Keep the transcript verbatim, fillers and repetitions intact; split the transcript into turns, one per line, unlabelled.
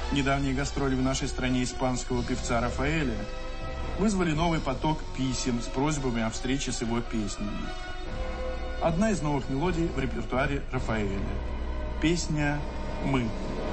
Недавние гастроли в нашей стране испанского певца Рафаэля вызвали новый поток писем с просьбами о встрече с его песнями. Одна из новых мелодий в репертуаре Рафаэля – песня «Мы».